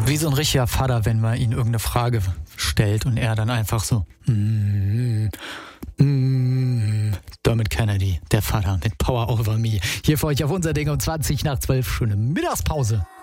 Wie so ein richtiger Vater, wenn man ihn irgendeine Frage stellt und er dann einfach so Dermot Kennedy, der Vater mit Power Over Me. Hier für euch auf unser Ding um 20 nach 12, schöne Mittagspause.